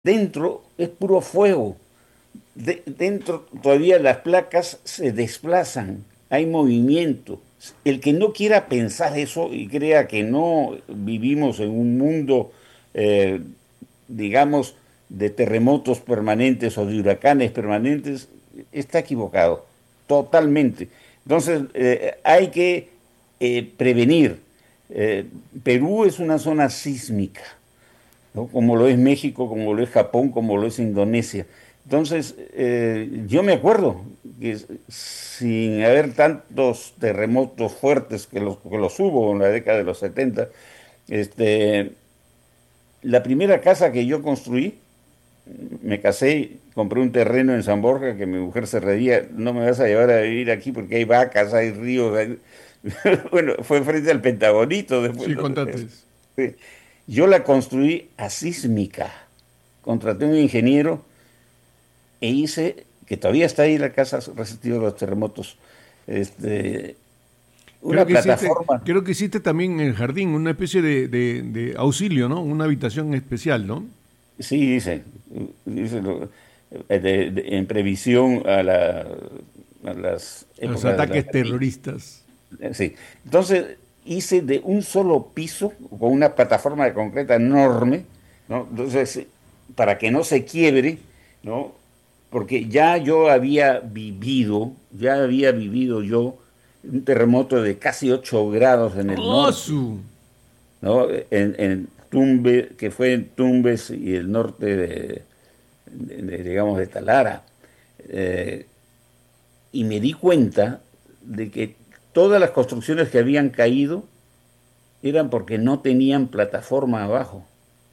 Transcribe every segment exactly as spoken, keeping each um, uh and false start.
Dentro es puro fuego. De- dentro todavía las placas se desplazan, hay movimiento. El que no quiera pensar eso y crea que no vivimos en un mundo, eh, digamos, de terremotos permanentes o de huracanes permanentes, está equivocado, totalmente. Entonces, eh, hay que eh, prevenir. Eh, Perú es una zona sísmica, ¿no? Como lo es México, como lo es Japón, como lo es Indonesia. Entonces, eh, yo me acuerdo que sin haber tantos terremotos fuertes que los, que los hubo en la década de los setenta, este, la primera casa que yo construí, me casé, compré un terreno en San Borja que mi mujer se reía, no me vas a llevar a vivir aquí porque hay vacas, hay ríos, hay... Bueno, fue frente al Pentagonito después. Sí, contate. Sí. Yo la construí asísmica. Contraté un ingeniero e hice, que todavía está ahí la casa resistida a los terremotos, este, Creo una que hiciste, plataforma. creo que hiciste también en el jardín una especie de, de- de auxilio, ¿no? Una habitación especial, ¿no? Sí, hice, hice lo- eh, de- de- en previsión a, la- a las A los épocas de la ataques guerrilla. terroristas. Eh, Sí. Entonces hice de un solo piso con una plataforma de concreto enorme, ¿no? Entonces, para que no se quiebre, ¿no? Porque ya yo había vivido, ya había vivido yo un terremoto de casi ocho grados en el ¡Oh, norte, su! ¿no? En, en Tumbe, que fue en Tumbes y el norte de, de- de, digamos, de Talara. Eh, y me di cuenta de que todas las construcciones que habían caído eran porque no tenían plataforma abajo.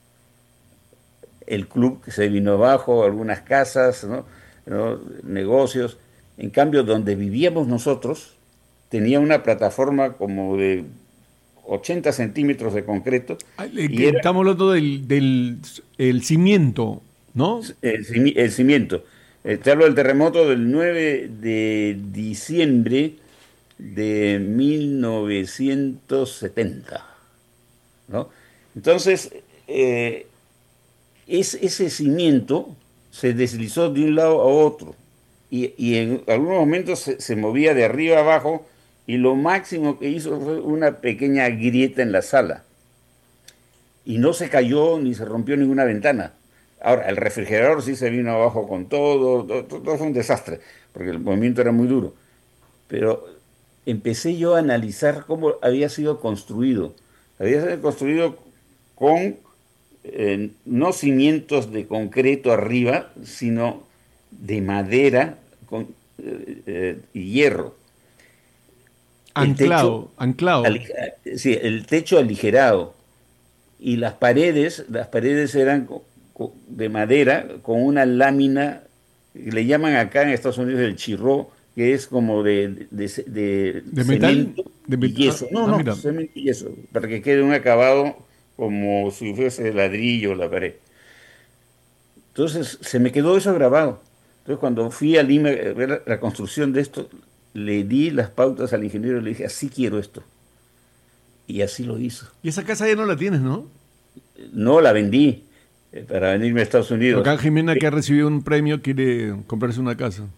El club que se vino abajo, algunas casas, ¿no? ¿No? Negocios. En cambio, donde vivíamos nosotros, tenía una plataforma como de ochenta centímetros de concreto Ah, eh, que y era estamos hablando del, del el cimiento, ¿no? el, cimi- el cimiento. Eh, Te hablo del terremoto del nueve de diciembre de mil novecientos setenta, ¿no? Entonces, eh, es, ese cimiento se deslizó de un lado a otro y, y en algunos momentos se, se movía de arriba a abajo y lo máximo que hizo fue una pequeña grieta en la sala y no se cayó ni se rompió ninguna ventana. Ahora, el refrigerador sí se vino abajo con todo, todo, todo fue un desastre, porque el movimiento era muy duro. Pero empecé yo a analizar cómo había sido construido. Había sido construido con eh, no cimientos de concreto arriba, sino de madera con, eh, eh, y hierro. El techo, Anclado, anclado. ali- sí, el techo aligerado y las paredes, las paredes eran co- co- de madera con una lámina que le llaman acá en Estados Unidos el chirró, que es como de, de ce- de ¿De metal? cemento De y met- ah, yeso. No, ah, no, mira. cemento y yeso, para que quede un acabado como si fuese ladrillo la pared. Entonces se me quedó eso grabado. Entonces cuando fui a Lima a ver la, la construcción de esto, le di las pautas al ingeniero y le dije, así quiero esto. Y así lo hizo. Y esa casa ya no la tienes, ¿no? No la vendí eh, para venirme a Estados Unidos. Acá Jimena, que ha recibido un premio, quiere comprarse una casa.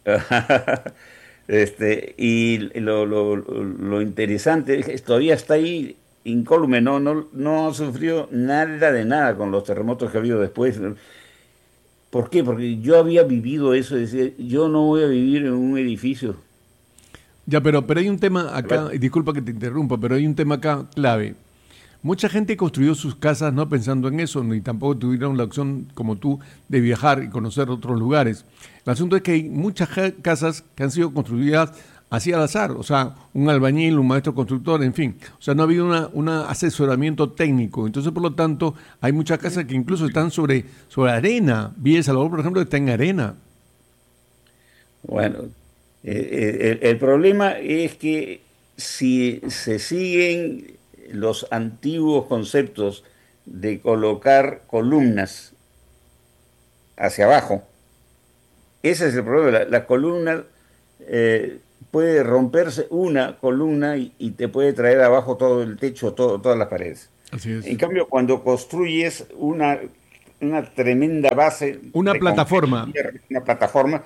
Este, y lo, lo- lo interesante es que todavía está ahí incólume, no, no, no sufrió nada de nada con los terremotos que ha habido después. ¿Por qué? Porque yo había vivido eso, decía, yo no voy a vivir en un edificio. Ya, pero, pero hay un tema acá, y disculpa que te interrumpa, pero hay un tema acá clave. Mucha gente construyó sus casas no pensando en eso, ni tampoco tuvieron la opción, como tú, de viajar y conocer otros lugares. El asunto es que hay muchas ja- casas que han sido construidas así al azar, o sea, un albañil, un maestro constructor, en fin. O sea, no ha habido una, una asesoramiento técnico. Entonces, por lo tanto, hay muchas casas que incluso están sobre, sobre arena. Villa El Salvador, por ejemplo, está en arena. Bueno, eh, eh, el, el problema es que si se siguen los antiguos conceptos de colocar columnas hacia abajo, ese es el problema. La, la columna eh, puede romperse una columna y, y te puede traer abajo todo el techo, todo- todas las paredes. Así En es. cambio, cuando construyes una una tremenda base. Una de plataforma. Una plataforma.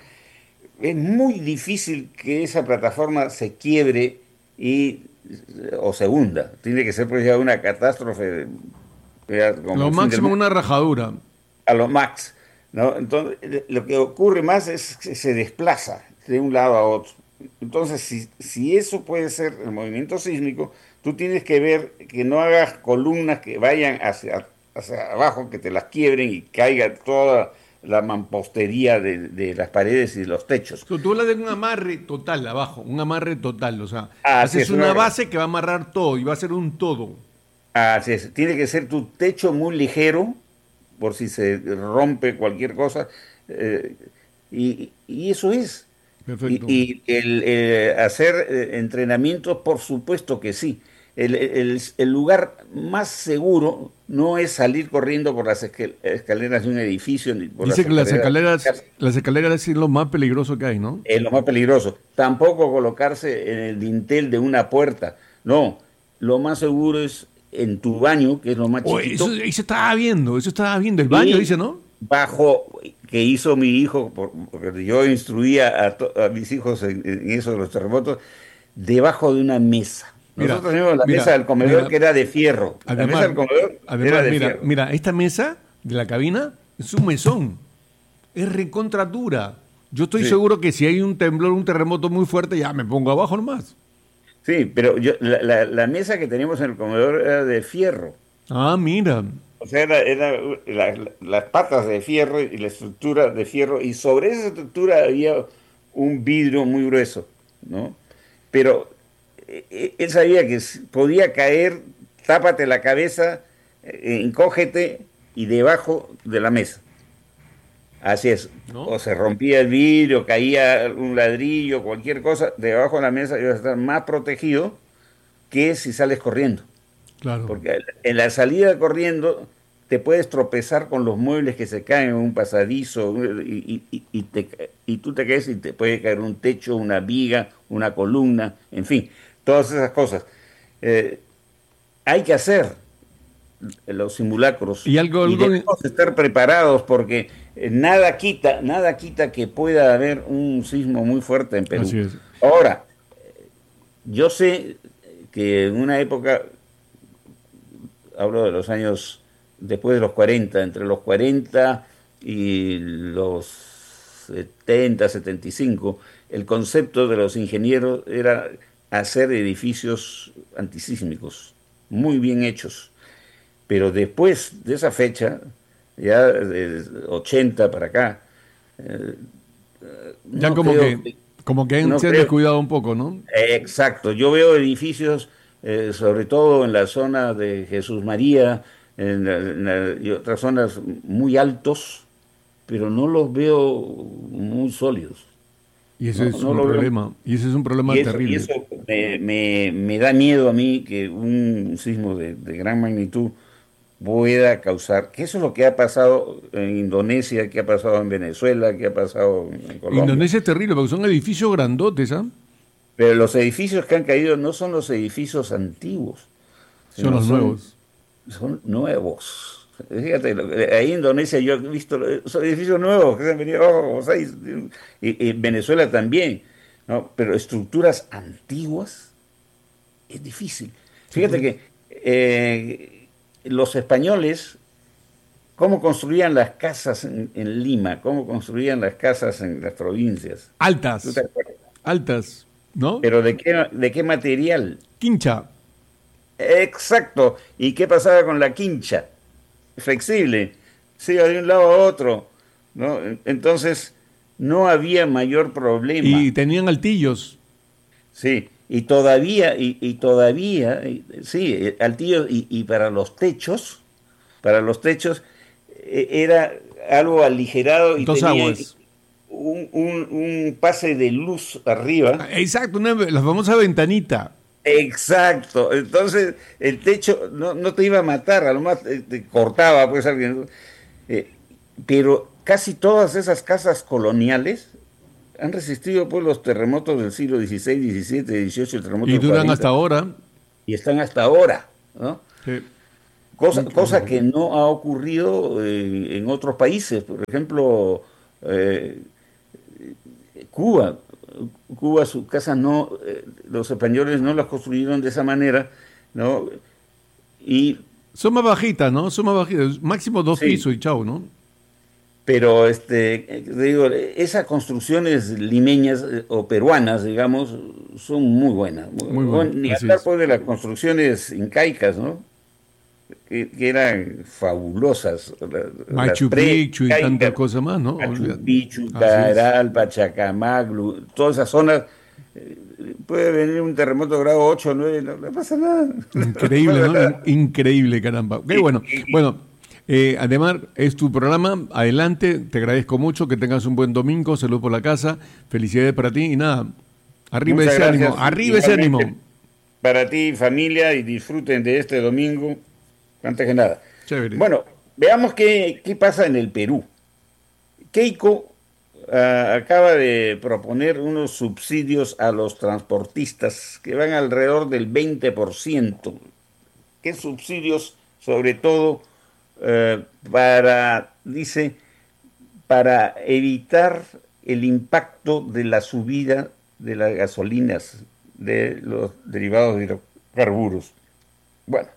Es muy difícil que esa plataforma se quiebre y, o se hunda. Tiene que ser pues ya una catástrofe, ya Lo como fin del máximo mundo, una rajadura. a lo max, ¿no? Entonces, lo que ocurre más es que se desplaza de un lado a otro. Entonces, si, si eso puede ser el movimiento sísmico, tú tienes que ver que no hagas columnas que vayan hacia, hacia abajo, que te las quiebren y caiga toda la mampostería de, de las paredes y de los techos. So, tú hablas de un amarre total abajo, un amarre total. O sea, Así haces es, una una, base que va a amarrar todo y va a ser un todo. así es. Tiene que ser tu techo muy ligero, por si se rompe cualquier cosa, eh, y, y eso es. Y, Perfecto. y el, eh, hacer eh, entrenamientos, por supuesto que sí. El, el- el lugar más seguro no es salir corriendo por las esque- escaleras de un edificio ni por las Dice que las escaleras de una escaleras, casa. las escaleras es lo más peligroso que hay, ¿no? Es lo más peligroso. Tampoco colocarse en el dintel de una puerta. No, lo más seguro es en tu baño, que es lo más Oh, eso, chiquito, eso estaba viendo, eso estaba viendo. El baño, y dice, ¿no? bajo que hizo mi hijo, por- porque yo instruía a, to- a mis hijos en, en eso de los terremotos, debajo de una mesa. Mira, Nosotros teníamos la mesa mira, del comedor mira. que era de fierro. La mesa Además, del comedor era además, de mira, fierro. mira, esta mesa de la cabina es un mesón. Es recontra dura. Yo estoy Sí, seguro que si hay un temblor, un terremoto muy fuerte, ya me pongo abajo nomás. sí, pero yo, la, la- la mesa que teníamos en el comedor era de fierro. Ah, mira. O sea, era, era la- la- las patas de fierro y la estructura de fierro, y sobre esa estructura había un vidrio muy grueso, ¿no? Pero eh, eh, él sabía que si podía caer, tápate la cabeza, eh, encógete y debajo de la mesa. Así es. ¿No? O se rompía el vidrio, caía un ladrillo, cualquier cosa, debajo de la mesa ibas a estar más protegido que si sales corriendo. Claro. Porque en la salida corriendo te puedes tropezar con los muebles que se caen en un pasadizo y, y- y- y te- y tú te caes y te puede caer un techo, una viga, una columna, en fin, todas esas cosas. Eh, Hay que hacer los simulacros Y algo, y algo, debemos estar preparados porque eh, nada quita, nada quita que pueda haber un sismo muy fuerte en Perú. así es. Ahora, yo sé que en una época, hablo de los años después de los cuarenta, entre los cuarenta y los setenta, setenta y cinco, el concepto de los ingenieros era hacer edificios antisísmicos, muy bien hechos. Pero después de esa fecha, ya de ochenta para acá, eh, Ya no como creo, que, como que no se han creo. descuidado un poco, ¿no? Exacto, yo veo edificios, eh, sobre todo en la zona de Jesús María, en la- en la- y otras zonas muy altos, pero no los veo muy sólidos. Y ese No, es no un lo veo. problema. Y ese es un problema Y eso, y terrible. eso me, me- me da miedo a mí que un sismo de, de gran magnitud pueda causar, que eso es lo que ha pasado en Indonesia, que ha pasado en Venezuela, que ha pasado en Colombia. Indonesia es terrible porque son edificios grandotes, ¿ah? Pero los edificios que han caído no son los edificios antiguos, Son sino los son, nuevos. son nuevos. Fíjate, lo que- ahí en Indonesia yo he visto, lo- son edificios nuevos que se han venido abajo como seis, y, y Venezuela también, ¿no? Pero estructuras antiguas es difícil. Sí, Fíjate pues. que eh, los españoles, cómo construían las casas en, en Lima, cómo construían las casas en las provincias. ¿Tú te Altas, acuerdas? altas, ¿no? Pero ¿de qué, de qué material? Quincha. Exacto. ¿Y qué pasaba con la quincha? Flexible. Se iba de un lado a otro, ¿no? Entonces, no había mayor Y problema. tenían altillos. Sí. Y todavía, y, y todavía, y- sí, altillo, y, y para los techos, para los techos, eh, era algo aligerado y Dos tenía aguas. un, un- un pase de luz arriba. Exacto, una, la famosa ventanita. Exacto. Entonces, el techo no, no te iba a matar, a lo más te, te cortaba, pues alguien. Eh, pero casi todas esas casas coloniales han resistido pues los terremotos del siglo dieciséis, diecisiete, dieciocho, el terremoto Y del duran hasta cuarenta, ahora. y están hasta ahora, ¿no? Sí. cosa, cosa Increíble. que no ha ocurrido en, en otros países. Por ejemplo, eh, Cuba. Cuba, sus casas no, eh, los españoles no las construyeron de esa manera, ¿no? Y Son más bajitas, ¿no? Son más bajitas. Máximo dos sí, pisos y chau, ¿no? pero este, eh, digo, esas construcciones limeñas eh, o peruanas, digamos, son muy buenas. Muy O bueno, ni así hablar es. pues de las construcciones incaicas, ¿no? Que, que eran fabulosas. La- Las Machu Picchu y tantas pre-incaicas, cosas más, ¿no? Machu Olvídate. Picchu, Así es. Caral, Pachacamaclu, todas esas zonas. eh, Puede venir un terremoto grado ocho o nueve, no, no pasa nada. No Increíble, pasa ¿no? In- nada. increíble, caramba. Qué Y- bueno. y- Bueno, eh, además es tu programa. Adelante, te agradezco mucho. Que tengas un buen domingo. Salud por la casa. Felicidades para ti. Y nada, arriba Muchas ese ánimo. gracias Arriba ese ánimo. igualmente para ti y familia y disfruten de este domingo antes que nada. Chévere. Bueno, veamos qué, qué pasa en el Perú. Keiko ah, acaba de proponer unos subsidios a los transportistas que van alrededor del veinte por ciento. ¿Qué subsidios? Sobre todo eh, para, dice, para evitar el impacto de la subida de las gasolinas, de los derivados de hidrocarburos. Bueno,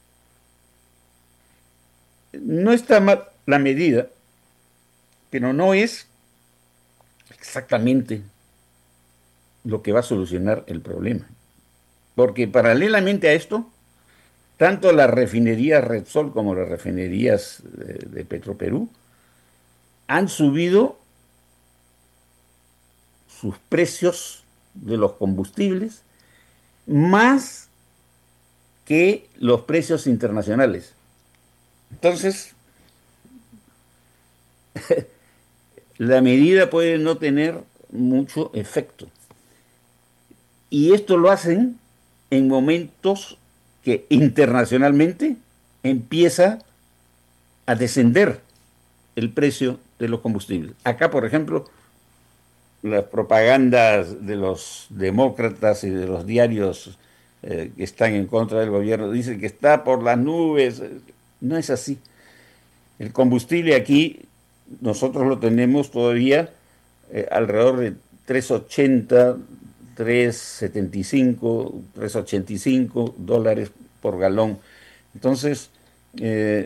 no está mal la medida, pero no es exactamente lo que va a solucionar el problema. Porque paralelamente a esto, tanto las refinerías Repsol como las refinerías de, de Petroperú han subido sus precios de los combustibles más que los precios internacionales. Entonces, la medida puede no tener mucho efecto. Y esto lo hacen en momentos que internacionalmente empieza a descender el precio de los combustibles. Acá, por ejemplo, las propagandas de los demócratas y de los diarios eh, que están en contra del gobierno dicen que está por las nubes. No es así. El combustible aquí, nosotros lo tenemos todavía eh, alrededor de tres ochenta, tres setenta y cinco, tres ochenta y cinco dólares por galón. Entonces, eh,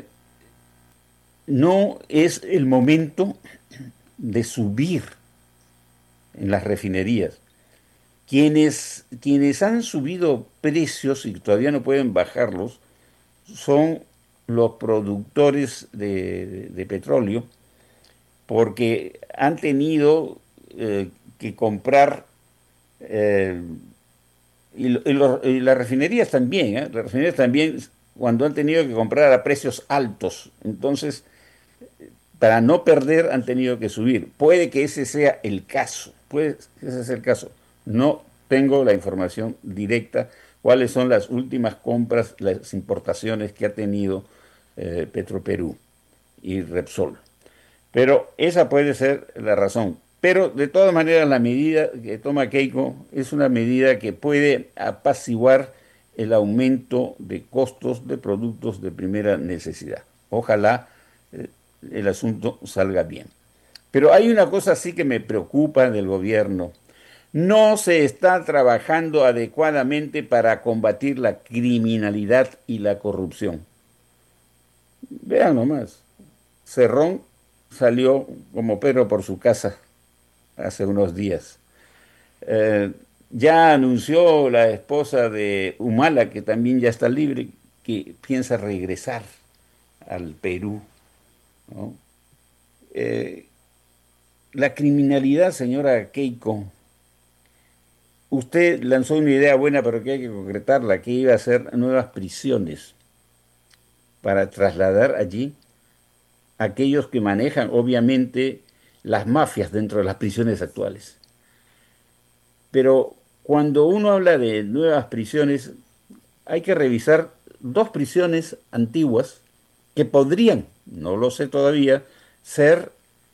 no es el momento de subir en las refinerías. Quienes, quienes han subido precios y todavía no pueden bajarlos son los productores de, de petróleo, porque han tenido eh, que comprar, eh, y, lo- y lo- y las refinerías también, ¿eh? Las refinerías también, cuando han tenido que comprar a precios altos. Entonces, para no perder, han tenido que subir. Puede que ese sea el caso, puede que ese sea el caso. No tengo la información directa, cuáles son las últimas compras, las importaciones que ha tenido eh, Petroperú y Repsol. Pero esa puede ser la razón. Pero de todas maneras la medida que toma Keiko es una medida que puede apaciguar el aumento de costos de productos de primera necesidad. Ojalá eh, el asunto salga bien. Pero hay una cosa sí que me preocupa del gobierno. No se está trabajando adecuadamente para combatir la criminalidad y la corrupción. Vean nomás. Cerrón salió como perro por su casa hace unos días. Eh, ya anunció la esposa de Humala, que también ya está libre, que piensa regresar al Perú, ¿no? Eh, la criminalidad, señora Keiko, usted lanzó una idea buena, pero que hay que concretarla, que iba a hacer nuevas prisiones para trasladar allí a aquellos que manejan, obviamente, las mafias dentro de las prisiones actuales. Pero cuando uno habla de nuevas prisiones, hay que revisar dos prisiones antiguas que podrían, no lo sé todavía, ser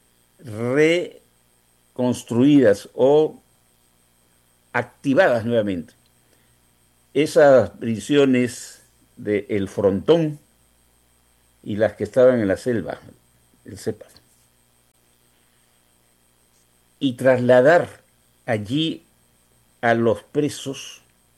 reconstruidas o activadas nuevamente. Esas prisiones de El Frontón y las que estaban en la selva, el CEPAL, y trasladar allí a los presos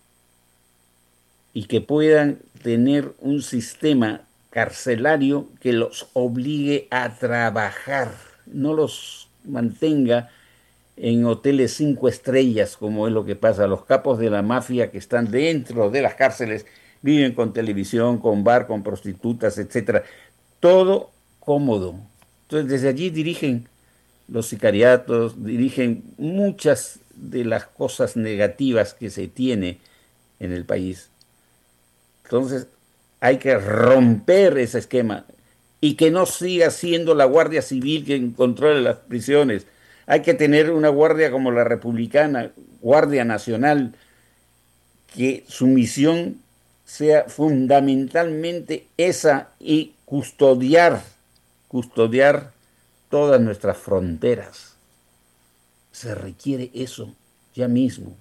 y que puedan tener un sistema carcelario que los obligue a trabajar, no los mantenga en hoteles cinco estrellas, como es lo que pasa. Los capos de la mafia que están dentro de las cárceles viven con televisión, con bar, con prostitutas, etcétera. Todo cómodo. Entonces, desde allí dirigen los sicariatos, dirigen muchas de las cosas negativas que se tiene en el país. Entonces, hay que romper ese esquema y que no siga siendo la Guardia Civil quien controle las prisiones. Hay que tener una guardia como la republicana, Guardia Nacional, que su misión sea fundamentalmente esa y custodiar, custodiar todas nuestras fronteras. Se requiere eso ya mismo.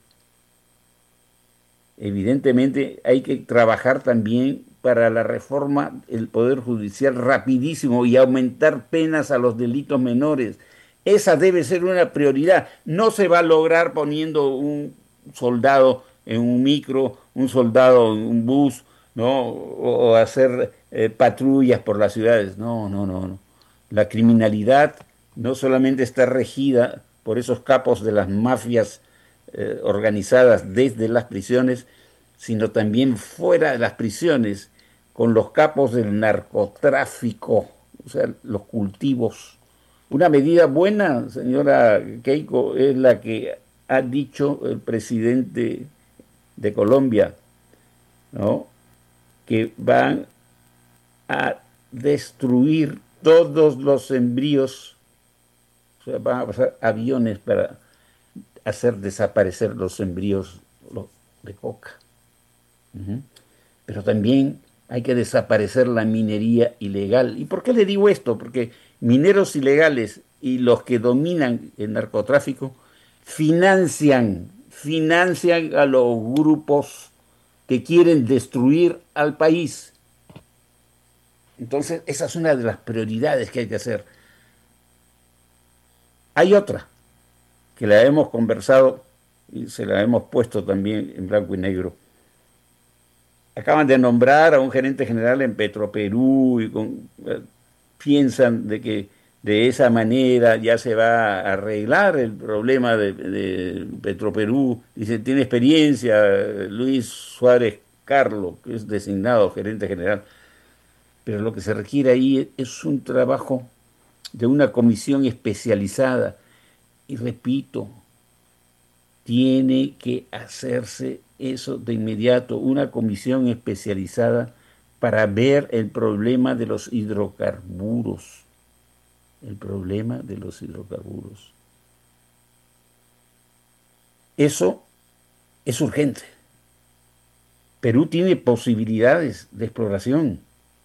Evidentemente hay que trabajar también para la reforma del Poder Judicial rapidísimo y aumentar penas a los delitos menores. Esa debe ser una prioridad. No se va a lograr poniendo un soldado en un micro, un soldado en un bus, ¿no? O, o hacer eh, patrullas por las ciudades. No, no, no, no. La criminalidad no solamente está regida por esos capos de las mafias eh, organizadas desde las prisiones, sino también fuera de las prisiones, con los capos del narcotráfico, o sea, los cultivos. Una medida buena, señora Keiko, es la que ha dicho el presidente de Colombia, ¿no? Que van a destruir todos los sembríos, o sea, van a pasar aviones para hacer desaparecer los sembríos de coca. Uh-huh. Pero también hay que desaparecer la minería ilegal. ¿Y por qué le digo esto? Porque mineros ilegales y los que dominan el narcotráfico financian, financian a los grupos que quieren destruir al país. Entonces, esa es una de las prioridades que hay que hacer. Hay otra, que la hemos conversado y se la hemos puesto también en blanco y negro. Acaban de nombrar a un gerente general en Petroperú y con, eh, piensan de que de esa manera ya se va a arreglar el problema de, de Petroperú. Dice, tiene experiencia Luis Suárez Carlos, que es designado gerente general. Pero lo que se requiere ahí es un trabajo de una comisión especializada. Y repito, tiene que hacerse eso de inmediato, una comisión especializada para ver el problema de los hidrocarburos. El problema de los hidrocarburos. Eso es urgente. Perú tiene posibilidades de exploración.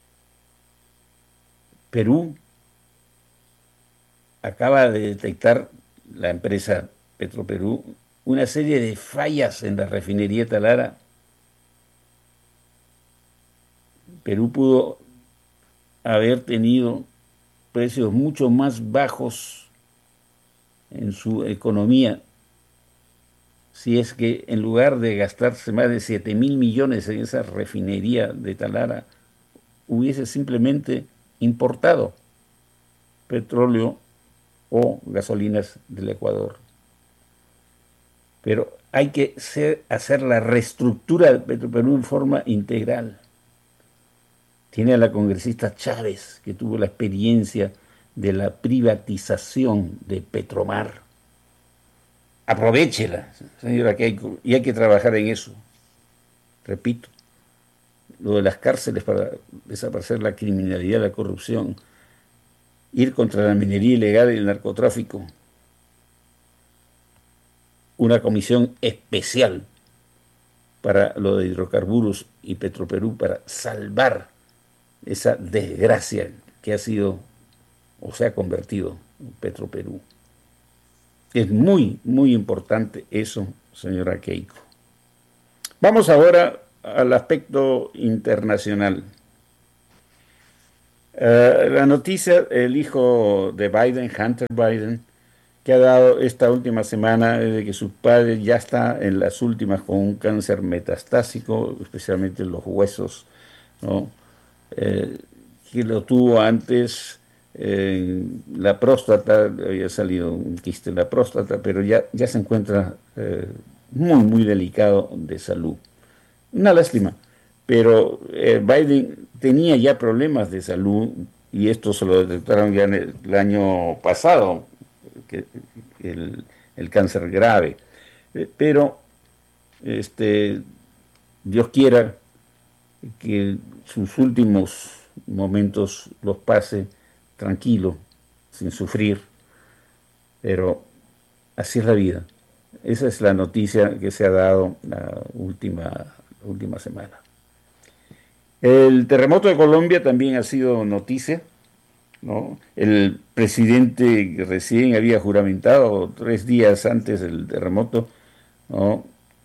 Perú acaba de detectar la empresa Petroperú una serie de fallas en la refinería Talara. Perú pudo haber tenido precios mucho más bajos en su economía si es que en lugar de gastarse más de siete mil millones en esa refinería de Talara, hubiese simplemente importado petróleo o gasolinas del Ecuador. Pero hay que ser, hacer la reestructura de Petroperú en forma integral. Tiene a la congresista Chávez, que tuvo la experiencia de la privatización de Petromar. Aprovéchela, señora Keiko, y hay que trabajar en eso. Repito, lo de las cárceles para desaparecer la criminalidad, la corrupción, ir contra la minería ilegal y el narcotráfico. Una comisión especial para lo de hidrocarburos y Petroperú para salvar esa desgracia que ha sido o se ha convertido en Petroperú. Es muy, muy importante eso, señora Keiko. Vamos ahora al aspecto internacional. Eh, la noticia, el hijo de Biden, Hunter Biden, que ha dado esta última semana es de que su padre ya está en las últimas con un cáncer metastásico, especialmente en los huesos, ¿no? Eh, que lo tuvo antes en la próstata, había salido un quiste en la próstata, pero ya, ya se encuentra eh, muy, muy delicado de salud. Una lástima, pero eh, Biden tenía ya problemas de salud y esto se lo detectaron ya en el, el año pasado, que, el, el cáncer grave. Eh, pero este, Dios quiera que sus últimos momentos los pase tranquilo, sin sufrir, pero así es la vida. Esa es la noticia que se ha dado la última, la última semana. El terremoto de Colombia también ha sido noticia, ¿no? El presidente que recién había juramentado tres días antes del terremoto, ¿no?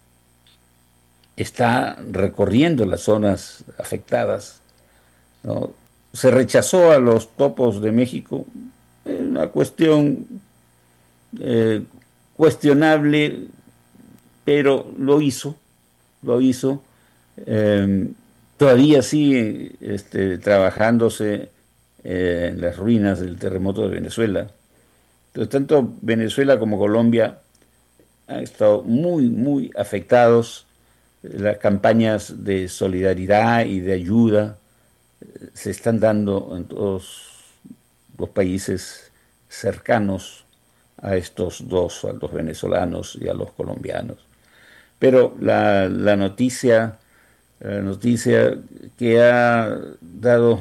Está recorriendo las zonas afectadas, ¿no? Se rechazó a los topos de México, una cuestión eh, cuestionable, pero lo hizo, lo hizo. Eh, Todavía sigue este, trabajándose eh, en las ruinas del terremoto de Venezuela. Entonces, tanto Venezuela como Colombia han estado muy, muy afectados. Las campañas de solidaridad y de ayuda eh, se están dando en todos los países cercanos a estos dos, a los venezolanos y a los colombianos. Pero la, la noticia, la noticia que ha dado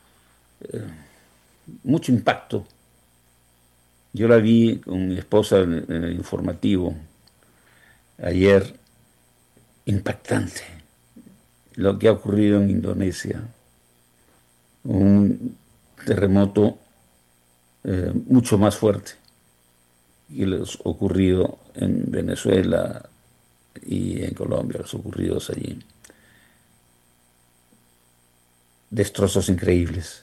mucho impacto, yo la vi con mi esposa en, en el informativo ayer, impactante lo que ha ocurrido en Indonesia, un terremoto eh, mucho más fuerte que los ocurrido en Venezuela y en Colombia, los ocurridos allí. Destrozos increíbles.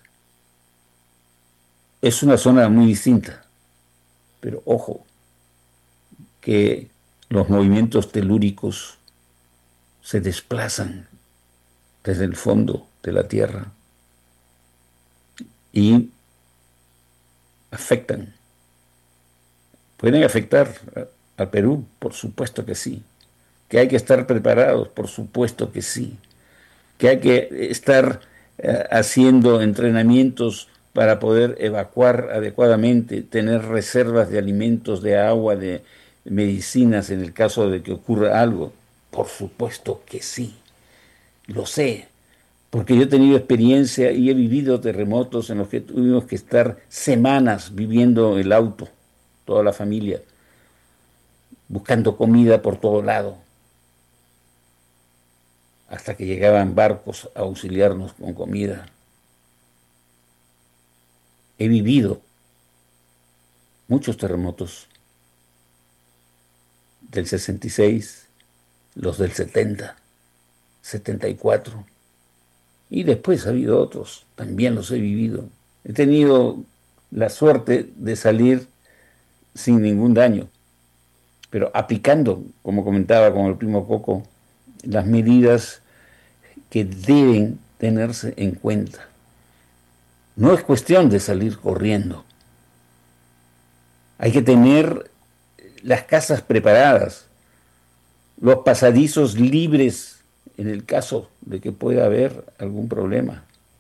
Es una zona muy distinta, pero ojo, que los movimientos telúricos se desplazan desde el fondo de la Tierra y afectan. ¿Pueden afectar a, a Perú? Por supuesto que sí. ¿Que hay que estar preparados? Por supuesto que sí. ¿Que hay que estar eh, haciendo entrenamientos para poder evacuar adecuadamente, tener reservas de alimentos, de agua, de medicinas en el caso de que ocurra algo? Por supuesto que sí. Lo sé, porque yo he tenido experiencia y he vivido terremotos en los que tuvimos que estar semanas viviendo el auto, toda la familia, buscando comida por todo lado, hasta que llegaban barcos a auxiliarnos con comida. He vivido muchos terremotos del sesenta y seis, los del setenta, setenta y cuatro, y después ha habido otros, también los he vivido. He tenido la suerte de salir sin ningún daño, pero aplicando, como comentaba con el primo Coco, las medidas que deben tenerse en cuenta. No es cuestión de salir corriendo. Hay que tener las casas preparadas, los pasadizos libres en el caso de que pueda haber algún problema.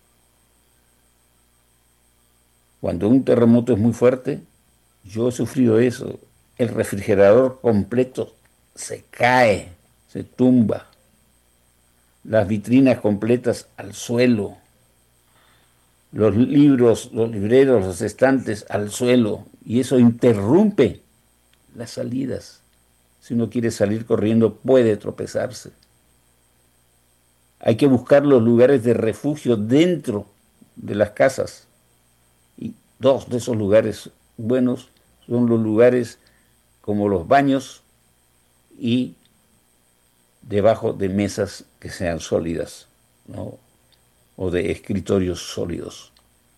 Cuando un terremoto es muy fuerte, yo he sufrido eso, el refrigerador completo se cae, se tumba, las vitrinas completas al suelo, los libros, los libreros, los estantes al suelo, y eso interrumpe las salidas. Si uno quiere salir corriendo, puede tropezarse. Hay que buscar los lugares de refugio dentro de las casas. Y dos de esos lugares buenos son los lugares como los baños y debajo de mesas que sean sólidas, ¿no? O de escritorios sólidos.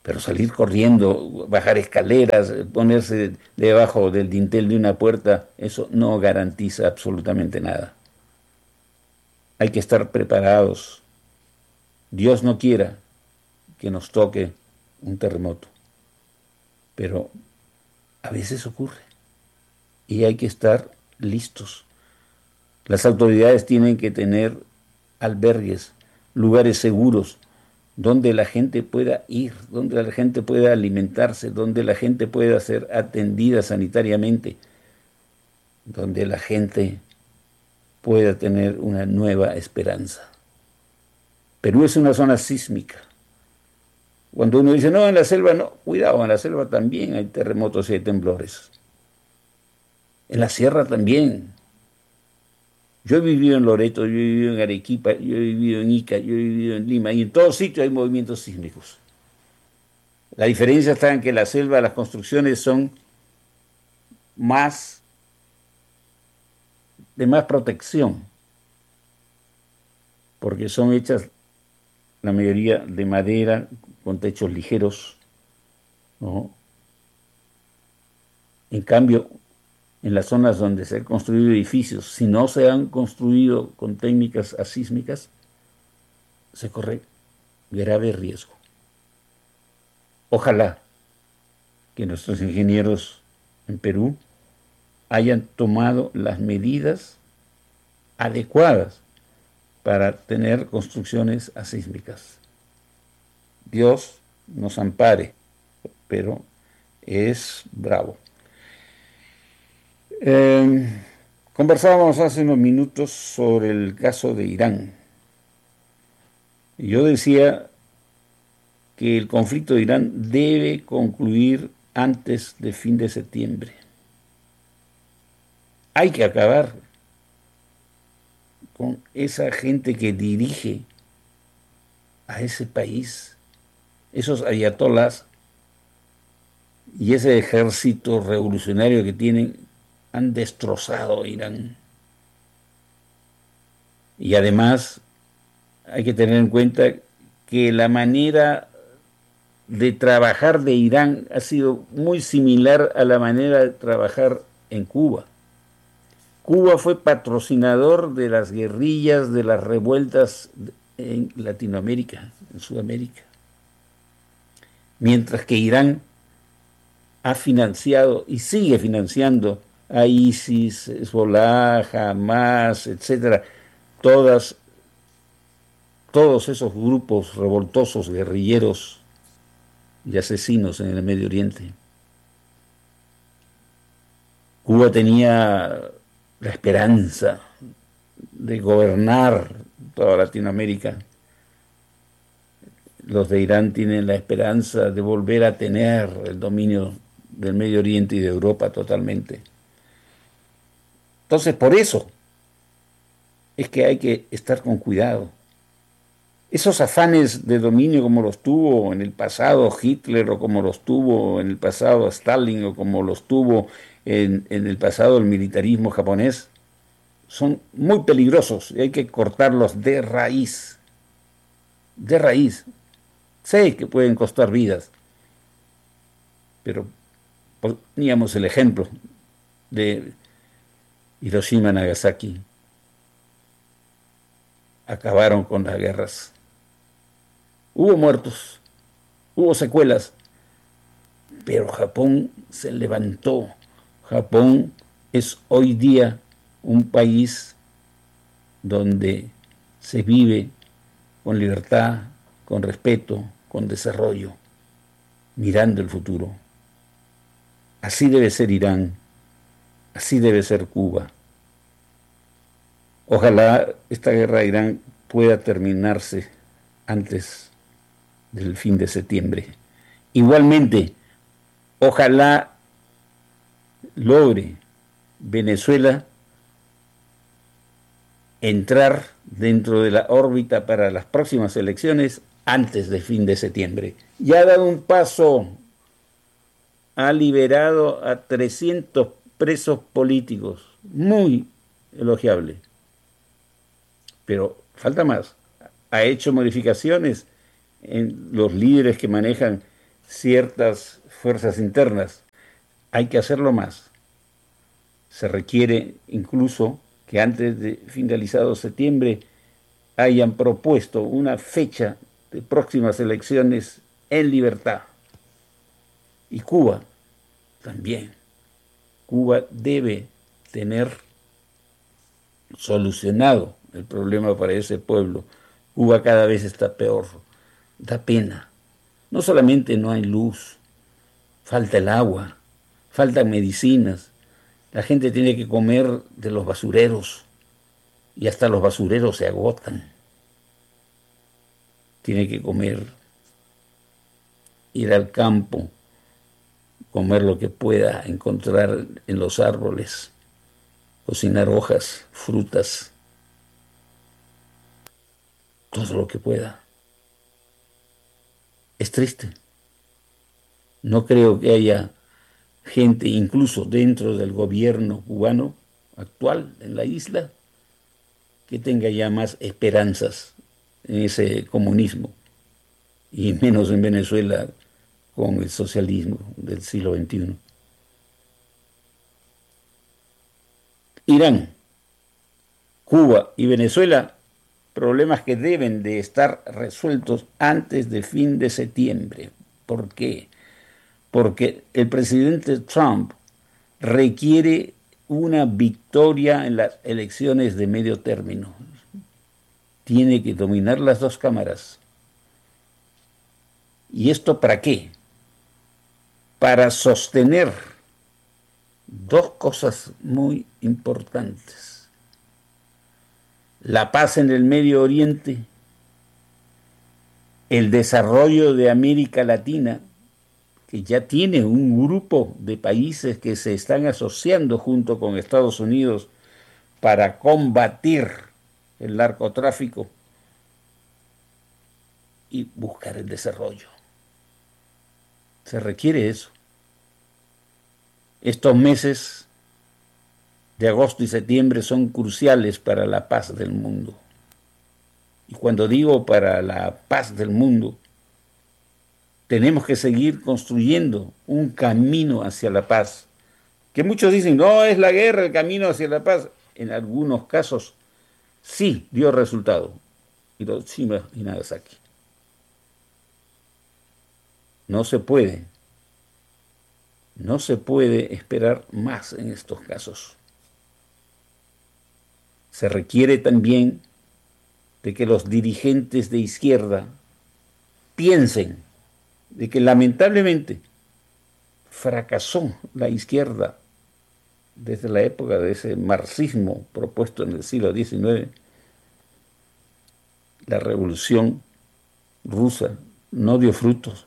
Pero salir corriendo, bajar escaleras, ponerse debajo del dintel de una puerta, eso no garantiza absolutamente nada. Hay que estar preparados. Dios no quiera que nos toque un terremoto, pero a veces ocurre y hay que estar listos. Las autoridades tienen que tener albergues, lugares seguros, donde la gente pueda ir, donde la gente pueda alimentarse, donde la gente pueda ser atendida sanitariamente, donde la gente pueda tener una nueva esperanza. Perú es una zona sísmica. Cuando uno dice, no, en la selva no, cuidado, en la selva también hay terremotos y hay temblores. En la sierra también. Yo he vivido en Loreto, yo he vivido en Arequipa, yo he vivido en Ica, yo he vivido en Lima, y en todos sitios hay movimientos sísmicos. La diferencia está en que en la selva las construcciones son más de más protección, porque son hechas la mayoría de madera, con techos ligeros, ¿no? En cambio, en las zonas donde se han construido edificios, si no se han construido con técnicas asísmicas, se corre grave riesgo. Ojalá que nuestros ingenieros en Perú hayan tomado las medidas adecuadas para tener construcciones asísmicas. Dios nos ampare, pero es bravo. Eh, conversábamos hace unos minutos sobre el caso de Irán. Yo decía que el conflicto de Irán debe concluir antes de fin de septiembre. Hay que acabar con esa gente que dirige a ese país, esos ayatolás y ese ejército revolucionario que tienen, han destrozado Irán. Y además hay que tener en cuenta que la manera de trabajar de Irán ha sido muy similar a la manera de trabajar en Cuba. Cuba fue patrocinador de las guerrillas, de las revueltas en Latinoamérica, en Sudamérica. Mientras que Irán ha financiado y sigue financiando a ISIS, Hezbollah, Hamas, etcétera, todas, todos esos grupos revoltosos, guerrilleros y asesinos en el Medio Oriente. Cuba tenía la esperanza de gobernar toda Latinoamérica. Los de Irán tienen la esperanza de volver a tener el dominio del Medio Oriente y de Europa totalmente. Entonces, por eso es que hay que estar con cuidado. Esos afanes de dominio como los tuvo en el pasado Hitler o como los tuvo en el pasado Stalin o como los tuvo en, en el pasado el militarismo japonés, son muy peligrosos y hay que cortarlos de raíz. De raíz. Sé que pueden costar vidas, pero poníamos el ejemplo de Hiroshima y Nagasaki. Acabaron con las guerras. Hubo muertos, hubo secuelas, pero Japón se levantó. Japón es hoy día un país donde se vive con libertad, con respeto, con desarrollo, mirando el futuro. Así debe ser Irán, así debe ser Cuba. Ojalá esta guerra de Irán pueda terminarse antes del fin de septiembre. Igualmente, ojalá logre Venezuela entrar dentro de la órbita para las próximas elecciones antes del fin de septiembre. Ya ha dado un paso, ha liberado a trescientos presos políticos, muy elogiable. Pero falta más. Ha hecho modificaciones en los líderes que manejan ciertas fuerzas internas. Hay que hacerlo más. Se requiere incluso que antes de finalizado septiembre hayan propuesto una fecha de próximas elecciones en libertad. Y Cuba también. Cuba debe tener solucionado el problema para ese pueblo. Cuba cada vez está peor. Da pena. No solamente no hay luz, falta el agua, faltan medicinas. La gente tiene que comer de los basureros y hasta los basureros se agotan. Tiene que comer, ir al campo, comer lo que pueda encontrar en los árboles, cocinar hojas, frutas, todo lo que pueda. Es triste. No creo que haya gente, incluso dentro del gobierno cubano actual en la isla, que tenga ya más esperanzas en ese comunismo, y menos en Venezuela con el socialismo del siglo veintiuno. Irán, Cuba y Venezuela, problemas que deben de estar resueltos antes de fin de septiembre. ¿Por qué? Porque el presidente Trump requiere una victoria en las elecciones de medio término. Tiene que dominar las dos cámaras. ¿Y esto para qué? Para sostener dos cosas muy importantes: la paz en el Medio Oriente, el desarrollo de América Latina, que ya tiene un grupo de países que se están asociando junto con Estados Unidos para combatir el narcotráfico y buscar el desarrollo. Se requiere eso. Estos meses de agosto y septiembre son cruciales para la paz del mundo. Y cuando digo para la paz del mundo, tenemos que seguir construyendo un camino hacia la paz. Que muchos dicen, no, es la guerra el camino hacia la paz. En algunos casos sí dio resultado. Hiroshima y Nagasaki. No se puede, no se puede esperar más en estos casos. Se requiere también de que los dirigentes de izquierda piensen de que lamentablemente fracasó la izquierda desde la época de ese marxismo propuesto en el siglo diecinueve. La revolución rusa no dio frutos.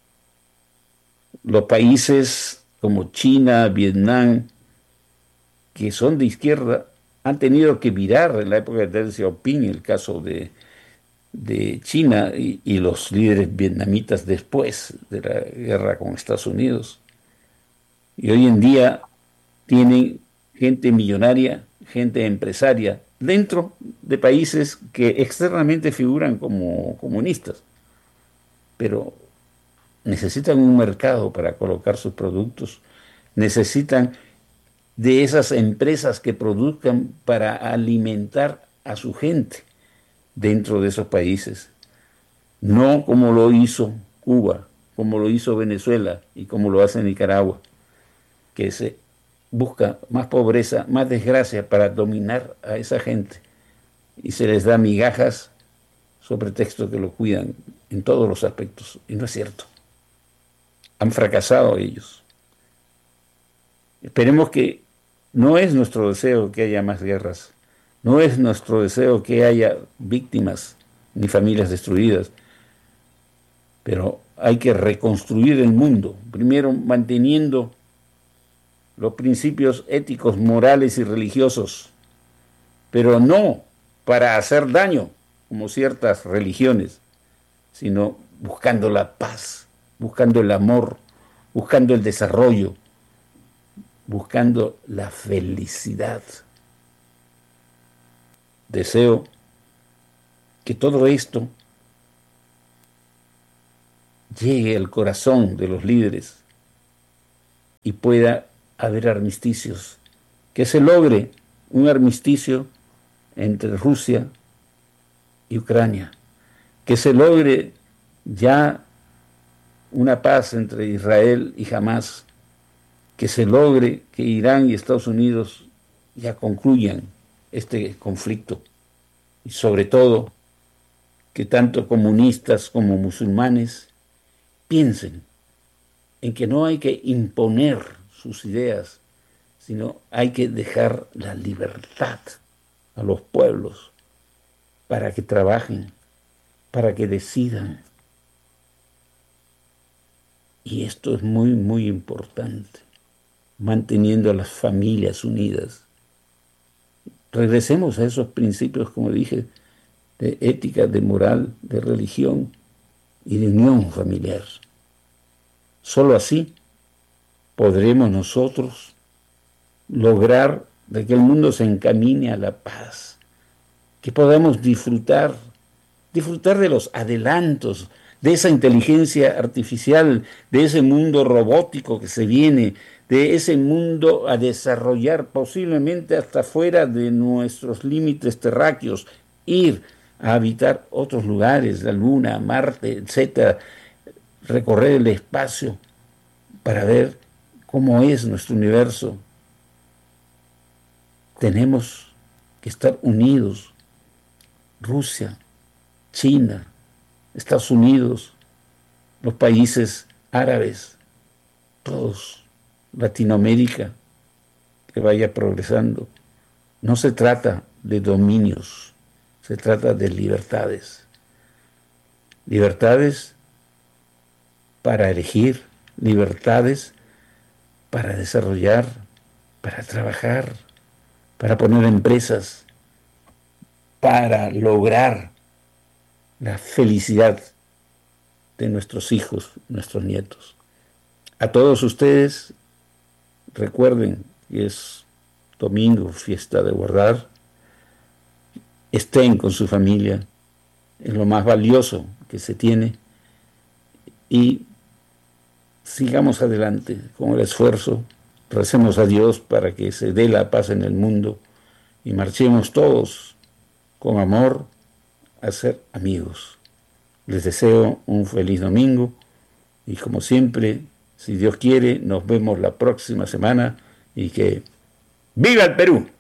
Los países como China, Vietnam, que son de izquierda, han tenido que virar en la época de Deng Xiaoping, el caso de, de China y, y los líderes vietnamitas después de la guerra con Estados Unidos. Y hoy en día tienen gente millonaria, gente empresaria, dentro de países que externamente figuran como comunistas, pero necesitan un mercado para colocar sus productos, necesitan de esas empresas que produzcan para alimentar a su gente dentro de esos países, no como lo hizo Cuba, como lo hizo Venezuela y como lo hace Nicaragua, que se busca más pobreza, más desgracia para dominar a esa gente y se les da migajas sobre pretexto que lo cuidan en todos los aspectos, y no es cierto. Han fracasado ellos. Esperemos que no es nuestro deseo que haya más guerras, no es nuestro deseo que haya víctimas ni familias destruidas, pero hay que reconstruir el mundo, primero manteniendo los principios éticos, morales y religiosos, pero no para hacer daño, como ciertas religiones, sino buscando la paz, buscando el amor, buscando el desarrollo, buscando la felicidad. Deseo que todo esto llegue al corazón de los líderes y pueda haber armisticios, que se logre un armisticio entre Rusia y Ucrania, que se logre ya una paz entre Israel y Hamás, que se logre que Irán y Estados Unidos ya concluyan este conflicto y sobre todo que tanto comunistas como musulmanes piensen en que no hay que imponer sus ideas, sino hay que dejar la libertad a los pueblos para que trabajen, para que decidan. Y esto es muy, muy importante, manteniendo a las familias unidas. Regresemos a esos principios, como dije, de ética, de moral, de religión y de unión familiar. Solo así podremos nosotros lograr de que el mundo se encamine a la paz, que podamos disfrutar, disfrutar de los adelantos, de esa inteligencia artificial, de ese mundo robótico que se viene, de ese mundo a desarrollar posiblemente hasta fuera de nuestros límites terráqueos, ir a habitar otros lugares, la Luna, Marte, etcétera, recorrer el espacio para ver cómo es nuestro universo. Tenemos que estar unidos, Rusia, China, Estados Unidos, los países árabes, todos, Latinoamérica, que vaya progresando. No se trata de dominios, se trata de libertades. Libertades para elegir, libertades para desarrollar, para trabajar, para poner empresas, para lograr la felicidad de nuestros hijos, nuestros nietos. A todos ustedes, recuerden que es domingo, fiesta de guardar, estén con su familia, es lo más valioso que se tiene, y sigamos adelante con el esfuerzo, recemos a Dios para que se dé la paz en el mundo y marchemos todos con amor a ser amigos. Les deseo un feliz domingo y como siempre, si Dios quiere, nos vemos la próxima semana y que ¡viva el Perú!